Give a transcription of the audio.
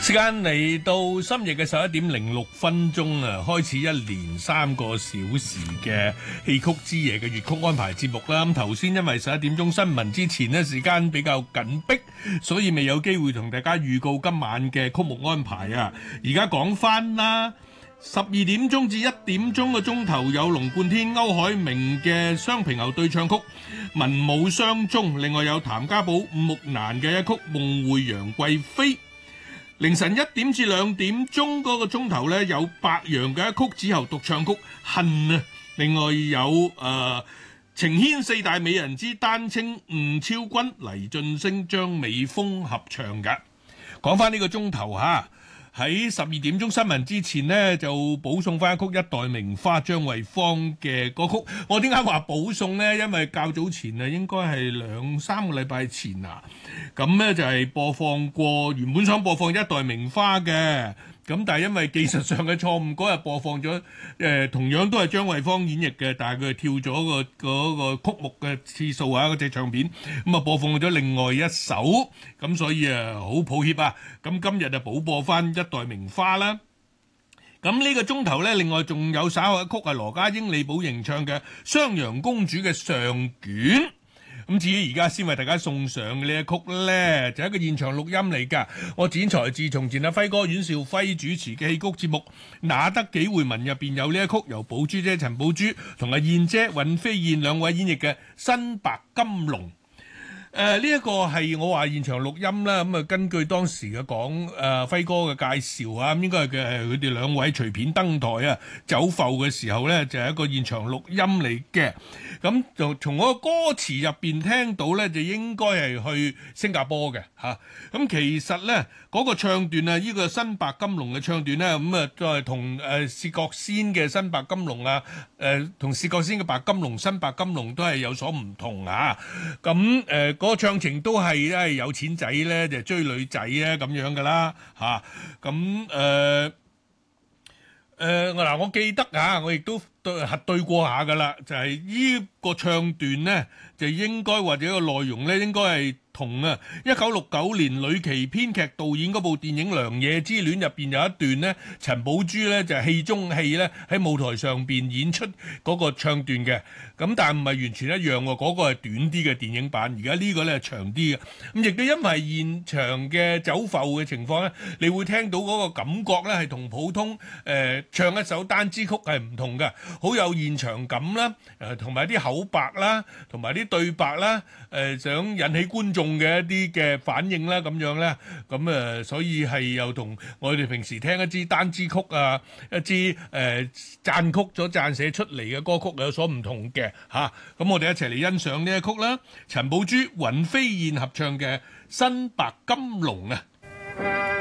時間嚟到深夜嘅11:06啊，開始一連3個小時嘅戲曲之夜嘅粵曲安排節目啦。咁頭先因為11點鐘新聞之前呢，時間比較緊迫，所以未有機會同大家預告今晚嘅曲目安排啊。而家講翻啦，12點鐘至1點鐘嘅鐘頭有龍貫天、歐海明嘅雙平喉對唱曲《文武雙鐘》，另外有譚家寶、伍木蘭嘅一曲《夢會楊貴妃》。凌晨1點至2點鐘嗰個鐘頭呢，有白楊嘅一曲子喉獨唱曲《恨》啊，另外有情牽四大美人之丹青吳超君、黎晉升、張美峰合唱嘅。講翻呢個鐘頭嚇。喺12點鐘新聞之前呢，就補送翻一曲《一代名花》張惠芳嘅歌曲。我點解話補送呢？因為較早前啊，應該係2-3個禮拜前啊，咁呢就係播放過，原本想播放《一代名花》嘅。咁但係因為技術上嘅錯誤，嗰日播放咗同樣都係張惠芳演繹嘅，但係佢係跳咗嗰個曲目嘅次數啊，嗰隻唱片咁啊播放咗另外一首，咁所以好抱歉啊！咁今日就補播翻《一代名花》啦。咁呢個鐘頭呢，另外仲有稍後一曲係羅家英、李寶瑩唱嘅《襄陽公主》嘅上卷。咁至於而家先為大家送上嘅呢一曲呢，就係一個現場錄音嚟㗎。我剪裁自從前阿輝哥阮兆輝主持嘅戲曲節目《那得幾回聞》入邊有呢一曲，由寶珠姐陳寶珠同阿燕姐尹飛燕兩位演繹嘅《新白金龍》。呢一個係我話現場錄音啦，咁啊根據當時嘅講，輝哥嘅介紹啊，應該係佢哋兩位隨片登台啊，走埠嘅時候呢，就係一個現場錄音嚟嘅。咁就從嗰個歌詞入邊聽到呢，就應該係去新加坡嘅嚇。咁其實呢，嗰個唱段啊，呢個新白金龍嘅唱段呢，咁啊都係同薛覺先嘅新白金龍啊，同薛覺先嘅白金龍、新白金龍都係有所唔同啊。咁嗰個唱情都係有錢仔咧就追女仔咧咁樣噶啦嚇。咁嗱，我記得啊，我亦都核對過下噶啦，就係呢個唱段咧就應該或者個內容咧應該係同1969年呂奇編劇導演嗰部電影《良夜之戀》入邊有一段呢，陳寶珠呢就係戲中戲呢喺舞台上邊演出嗰個唱段嘅。咁但係唔係完全一樣喎，嗰個係短啲嘅電影版，而家呢個呢係長啲嘅。咁亦都因為現場嘅走埠嘅情況呢，你會聽到嗰個感覺呢係同普通唱一首單支曲係唔同嘅，好有現場感啦，同埋啲口白啦，同埋啲對白啦，想引起觀眾嘅一啲嘅反應啦，咁樣咧，咁所以係又同我哋平時聽一支單支曲啊，一支讚曲所撰寫出嚟嘅歌曲有所唔同嘅嚇。咁我哋一齊嚟欣賞呢一曲啦，陳寶珠、尹飛燕合唱嘅《新白金龍》啊！